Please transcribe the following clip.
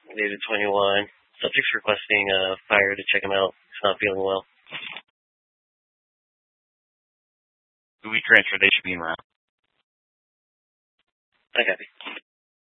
David 21. Subject's requesting fire to check him out. He's not feeling well. We transfer, they should be in route. I copy.